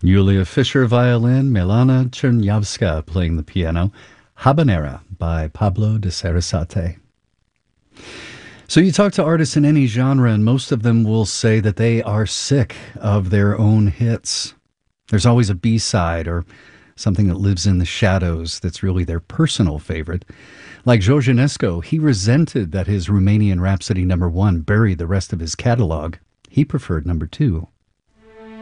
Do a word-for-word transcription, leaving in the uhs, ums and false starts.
Yulia Fischer violin, Milana Chernyavska playing the piano. Habanera by Pablo de Sarasate. So you talk to artists in any genre, and most of them will say that they are sick of their own hits. There's always a B-side or something that lives in the shadows that's really their personal favorite. Like George Enescu, he resented that his Romanian Rhapsody number one buried the rest of his catalog. He preferred number two.